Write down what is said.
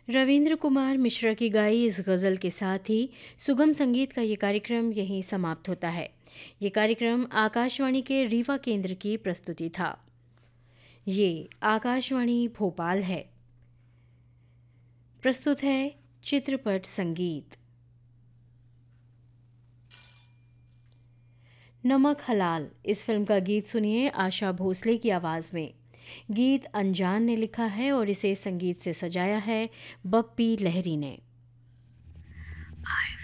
रविंद्र कुमार मिश्रा की गाई इस गज़ल के साथ ही सुगम संगीत का ये कार्यक्रम यहीं समाप्त होता है। ये कार्यक्रम आकाशवाणी के रीवा केंद्र की प्रस्तुति था। ये आकाशवाणी भोपाल है। प्रस्तुत है चित्रपट संगीत। नमक हलाल इस फिल्म का गीत सुनिए आशा भोसले की आवाज़ में। गीत अनजान ने लिखा है और इसे संगीत से सजाया है बप्पी लहरी ने।